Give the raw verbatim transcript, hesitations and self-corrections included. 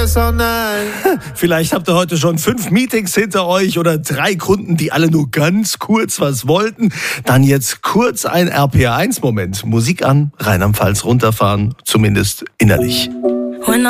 besser nein. Vielleicht habt ihr heute schon fünf Meetings hinter euch oder drei Kunden, die alle nur ganz kurz was wollten. Dann jetzt kurz ein R P R eins Moment. Musik an, Rheinland-Pfalz runterfahren, zumindest innerlich.